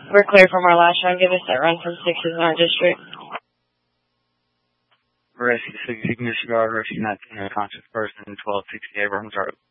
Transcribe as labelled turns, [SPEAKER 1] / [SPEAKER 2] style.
[SPEAKER 1] We're clear from our last round. Give us that run from 6s in our district.
[SPEAKER 2] Rescue 6, you can disregard rescue 19, a conscious person, 1260 Abrams Road.